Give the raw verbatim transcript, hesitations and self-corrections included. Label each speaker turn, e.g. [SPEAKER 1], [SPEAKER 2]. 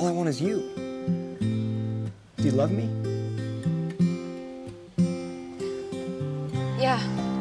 [SPEAKER 1] all I want is you. Do you love me?
[SPEAKER 2] Yeah.